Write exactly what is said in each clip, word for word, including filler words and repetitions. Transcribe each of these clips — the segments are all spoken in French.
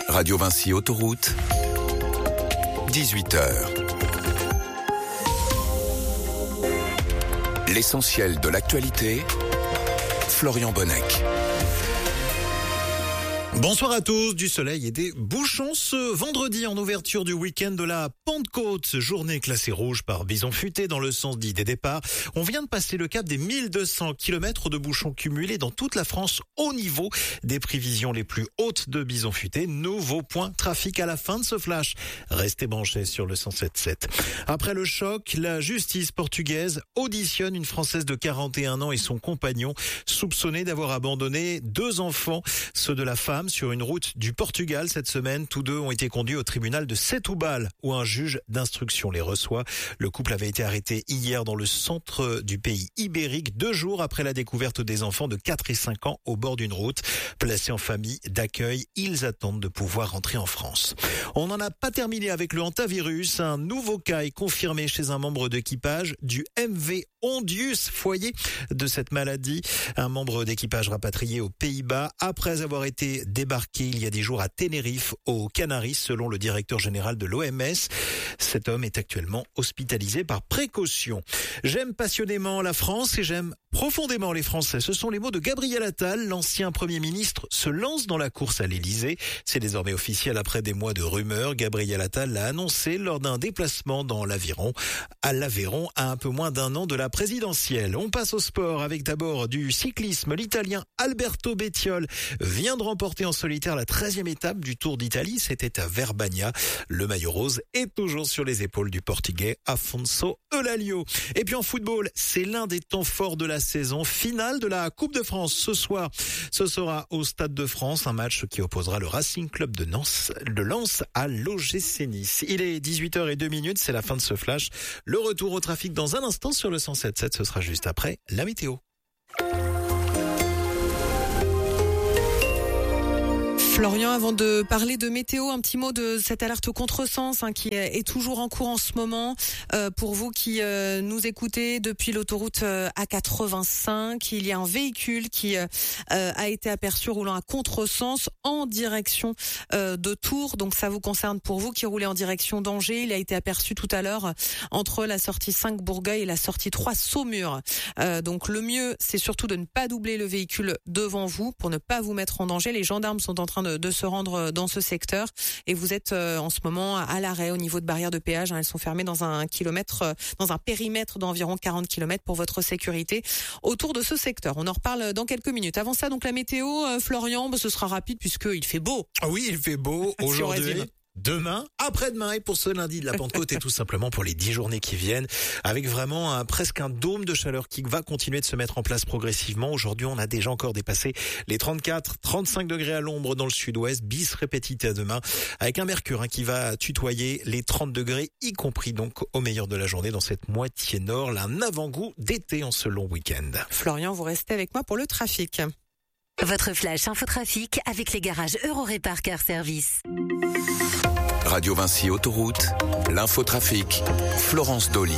Radio Vinci Autoroute, dix-huit heures. L'essentiel de l'actualité, Florian Bonnec. Bonsoir à tous, du soleil et des bouchons ce vendredi en ouverture du week-end de la Pentecôte. Journée classée rouge par Bison Futé dans le sens dit des départs. On vient de passer le cap des mille deux cents kilomètres de bouchons cumulés dans toute la France au niveau des prévisions les plus hautes de Bison Futé. Nouveau point trafic à la fin de ce flash. Restez branchés sur le cent sept virgule sept. Après le choc, la justice portugaise auditionne une Française de quarante et un ans et son compagnon soupçonnés d'avoir abandonné deux enfants, ceux de la femme, sur une route du Portugal cette semaine. Tous deux ont été conduits au tribunal de Setúbal où un juge d'instruction les reçoit. Le couple avait été arrêté hier dans le centre du pays ibérique, deux jours après la découverte des enfants de quatre et cinq ans au bord d'une route. Placés en famille d'accueil, ils attendent de pouvoir rentrer en France. On n'en a pas terminé avec le hantavirus. Un nouveau cas est confirmé chez un membre d'équipage du M V Ondius, foyer de cette maladie. Un membre d'équipage rapatrié aux Pays-Bas après avoir été débarqué il y a des jours à Tenerife, aux Canaries, selon le directeur général de l'O M S. Cet homme est actuellement hospitalisé par précaution. J'aime passionnément la France et j'aime profondément les Français. Ce sont les mots de Gabriel Attal. L'ancien Premier ministre se lance dans la course à l'Élysée. C'est désormais officiel après des mois de rumeurs. Gabriel Attal l'a annoncé lors d'un déplacement dans l'Aveyron, à l'Aveyron, à un peu moins d'un an de la présidentielle. On passe au sport avec d'abord du cyclisme. L'Italien Alberto Bettiol vient de remporter en solitaire la treizième étape du Tour d'Italie. C'était à Verbania. Le maillot rose est toujours sur les épaules du Portugais Afonso Eulalio. Et puis en football, c'est l'un des temps forts de la saison. Finale de la Coupe de France ce soir. Ce sera au Stade de France, un match qui opposera le Racing Club de Nantes, de Lens à l'O G C Nice. Il est dix-huit heures zéro deux minutes, c'est la fin de ce flash. Le retour au trafic dans un instant sur le cent sept virgule sept, ce sera juste après la météo. Florian, avant de parler de météo, un petit mot de cette alerte contresens hein, qui est toujours en cours en ce moment. Euh, pour vous qui euh, nous écoutez depuis l'autoroute euh, A quatre-vingt-cinq, il y a un véhicule qui euh, a été aperçu roulant à contresens en direction euh, de Tours. Donc ça vous concerne pour vous qui roulez en direction d'Angers. Il a été aperçu tout à l'heure entre la sortie cinq Bourgueil et la sortie trois Saumur. Euh, donc le mieux, c'est surtout de ne pas doubler le véhicule devant vous pour ne pas vous mettre en danger. Les gendarmes sont en train de de se rendre dans ce secteur et vous êtes euh, en ce moment à l'arrêt au niveau de barrières de péage. Hein, elles sont fermées dans un kilomètre, euh, dans un périmètre d'environ quarante kilomètres pour votre sécurité autour de ce secteur. On en reparle dans quelques minutes. Avant ça, donc la météo, euh, Florian, bah, ce sera rapide puisqu'il fait beau. Ah oui, il fait beau aujourd'hui. Demain, après-demain et pour ce lundi de la Pentecôte et tout simplement pour les dix journées qui viennent, avec vraiment un, presque un dôme de chaleur qui va continuer de se mettre en place progressivement. Aujourd'hui, on a déjà encore dépassé les trente-quatre, trente-cinq degrés à l'ombre dans le sud-ouest, bis repetita demain, avec un mercure hein, qui va tutoyer les trente degrés, y compris donc au meilleur de la journée dans cette moitié nord, là, un avant-goût d'été en ce long week-end. Florian, vous restez avec moi pour le trafic. Votre flash infotrafic avec les garages Eurorépar Car Service. Radio Vinci Autoroute, l'infotrafic, Florence Dolly.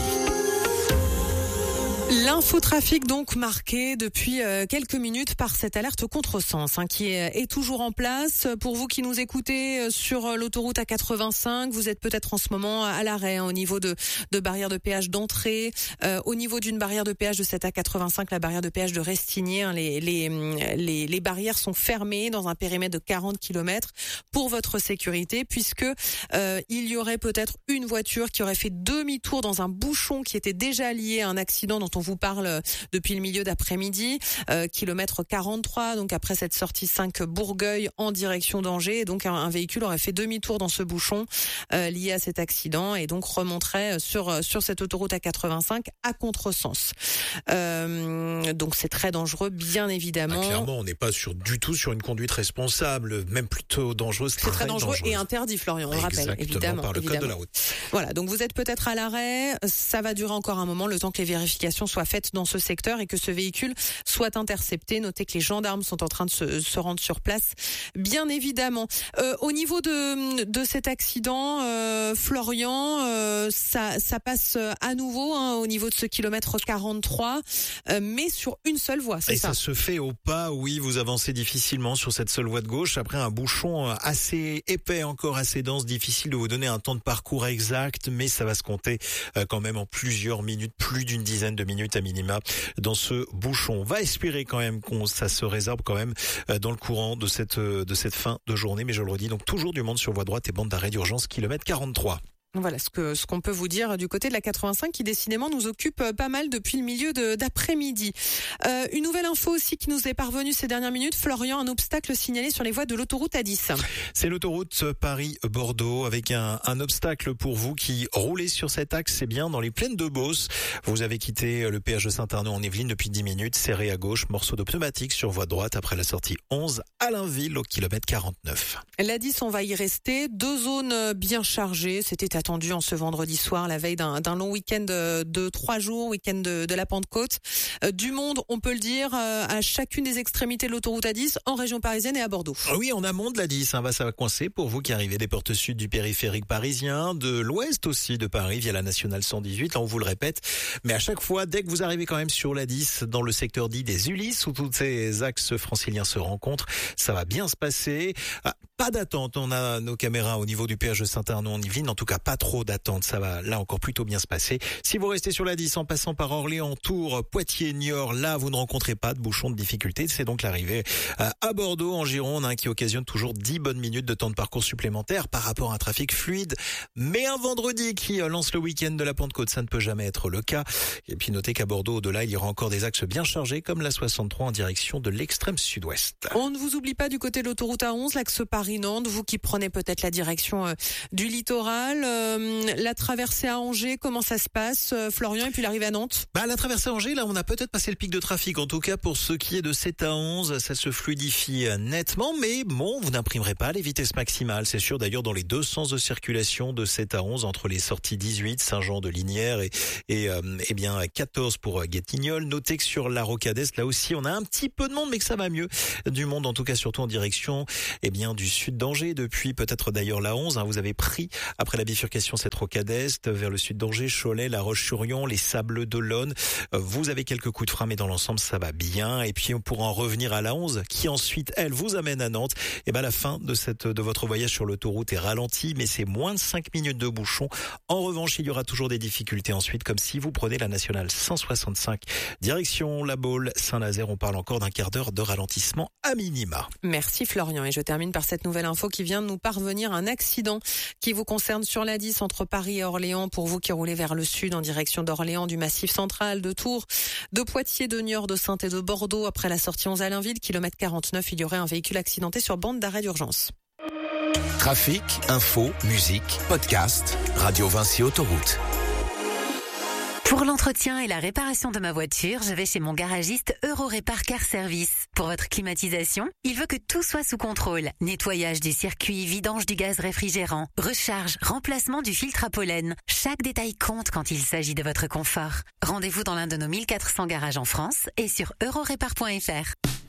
L'infotrafic donc marqué depuis euh, quelques minutes par cette alerte contresens hein, qui est, est toujours en place. Pour vous qui nous écoutez sur l'autoroute A quatre-vingt-cinq, vous êtes peut-être en ce moment à l'arrêt hein, au niveau de, de barrières de péage d'entrée, euh, au niveau d'une barrière de péage de cette A quatre-vingt-cinq, la barrière de péage de Restigné. Hein, les, les, les, les barrières sont fermées dans un périmètre de quarante kilomètres pour votre sécurité puisque euh, il y aurait peut-être une voiture qui aurait fait demi-tour dans un bouchon qui était déjà lié à un accident dont on vous parle depuis le milieu d'après-midi, euh, kilomètre quarante-trois, donc après cette sortie cinq Bourgueil en direction d'Angers, et donc un, un véhicule aurait fait demi-tour dans ce bouchon euh, lié à cet accident et donc remonterait sur sur cette autoroute A quatre-vingt-cinq à contresens. Euh, donc c'est très dangereux, bien évidemment. Ah, clairement, on n'est pas sur du tout sur une conduite responsable, même plutôt dangereuse. C'est très, très dangereux dangereuse. Et interdit, Florian, on le rappelle, évidemment. Par le évidemment. code de la route. Voilà, donc vous êtes peut-être à l'arrêt, ça va durer encore un moment, le temps que les vérifications soit faite dans ce secteur et que ce véhicule soit intercepté. Notez que les gendarmes sont en train de se, se rendre sur place, bien évidemment. Euh, au niveau de, de cet accident, euh, Florian, euh, ça, ça passe à nouveau hein, au niveau de ce kilomètre quarante-trois, euh, mais sur une seule voie, c'est et ça. ça se fait au pas, oui, vous avancez difficilement sur cette seule voie de gauche, après un bouchon assez épais, encore assez dense, difficile de vous donner un temps de parcours exact, mais ça va se compter quand même en plusieurs minutes, plus d'une dizaine de minutes à minima dans ce bouchon. On va espérer quand même qu'on ça se résorbe quand même dans le courant de cette de cette fin de journée, mais je le redis, donc toujours du monde sur voie droite et bande d'arrêt d'urgence kilomètre quarante-trois. Voilà ce que ce qu'on peut vous dire du côté de la quatre-vingt-cinq qui décidément nous occupe pas mal depuis le milieu de, d'après-midi. Euh, une nouvelle info aussi qui nous est parvenue ces dernières minutes. Florian, un obstacle signalé sur les voies de l'autoroute A dix. C'est l'autoroute Paris-Bordeaux avec un, un obstacle pour vous qui roulez sur cet axe. C'est bien dans les plaines de Beauce. Vous avez quitté le péage de Saint-Arnaud en Yvelines depuis dix minutes. Serré à gauche, morceau de pneumatique sur voie droite après la sortie onze à Allainville au kilomètre quarante-neuf. L'A dix, on va y rester. Deux zones bien chargées. C'était attendu en ce vendredi soir, la veille d'un, d'un long week-end de, de trois jours, week-end de, de la Pentecôte. Euh, du monde, on peut le dire, euh, à chacune des extrémités de l'autoroute A dix, en région parisienne et à Bordeaux. Oui, en amont de l'A dix, hein, bah, ça va coincer pour vous qui arrivez des portes sud du périphérique parisien, de l'ouest aussi de Paris via la nationale cent dix-huit, là on vous le répète. Mais à chaque fois, dès que vous arrivez quand même sur l'A dix, dans le secteur dit des Ulysses, où tous ces axes franciliens se rencontrent, ça va bien se passer. Ah, pas d'attente, on a nos caméras au niveau du péage de Saint-Arnaud en Yvelines, en tout cas pas trop d'attente, ça va là encore plutôt bien se passer. Si vous restez sur l'A dix en passant par Orléans, Tours, Poitiers, Niort, là vous ne rencontrez pas de bouchons de difficulté, c'est donc l'arrivée à Bordeaux en Gironde hein, qui occasionne toujours dix bonnes minutes de temps de parcours supplémentaire par rapport à un trafic fluide. Mais un vendredi qui lance le week-end de la Pentecôte, ça ne peut jamais être le cas. Et puis notez qu'à Bordeaux, au-delà, il y aura encore des axes bien chargés comme la soixante-trois en direction de l'extrême sud-ouest. On ne vous oublie pas du côté de l'autoroute A onze, l'axe Paris-Nantes, vous qui prenez peut-être la direction euh, du littoral, euh, la traversée à Angers, comment ça se passe, euh, Florian, et puis l'arrivée à Nantes? Bah, la traversée à Angers, là, on a peut-être passé le pic de trafic. En tout cas, pour ce qui est de sept à onze, ça se fluidifie nettement, mais bon, vous n'imprimerez pas les vitesses maximales. C'est sûr, d'ailleurs, dans les deux sens de circulation de sept à onze, entre les sorties dix-huit, Saint-Jean-de-Linière et, et, euh, eh bien, quatorze pour Guetignolles. Notez que sur la Rocade Est, là aussi, on a un petit peu de monde, mais que ça va mieux. Du monde, en tout cas, surtout en direction, eh bien, du sud d'Angers, depuis peut-être d'ailleurs la onze, hein, vous avez pris, après la bifurcation, cette Rocade Est, vers le sud d'Angers, Cholet, La Roche-sur-Yon, les Sables d'Olonne. Vous avez quelques coups de frein, mais dans l'ensemble, ça va bien. Et puis, pour en revenir à la onze, qui ensuite, elle, vous amène à Nantes, et ben, la fin de cette, de votre voyage sur l'autoroute est ralentie, mais c'est moins de cinq minutes de bouchon. En revanche, il y aura toujours des difficultés ensuite, comme si vous prenez la nationale cent soixante-cinq, direction La Baule, Saint-Nazaire. On parle encore d'un quart d'heure de ralentissement à minima. Merci Florian. Et je termine par cette nouvelle info qui vient de nous parvenir. Un accident qui vous concerne sur l'A dix entre Paris et Orléans. Pour vous qui roulez vers le sud en direction d'Orléans, du Massif central, de Tours, de Poitiers, de Niort, de Saintes et de Bordeaux. Après la sortie onze à Allainville, kilomètre quarante-neuf, il y aurait un véhicule accidenté sur bande d'arrêt d'urgence. Trafic, info, musique, podcast, Radio Vinci Autoroute. Pour l'entretien et la réparation de ma voiture, je vais chez mon garagiste Eurorépar Car Service. Pour votre climatisation, il veut que tout soit sous contrôle. Nettoyage du circuit, vidange du gaz réfrigérant, recharge, remplacement du filtre à pollen. Chaque détail compte quand il s'agit de votre confort. Rendez-vous dans l'un de nos mille quatre cents garages en France et sur eurorépar point f r.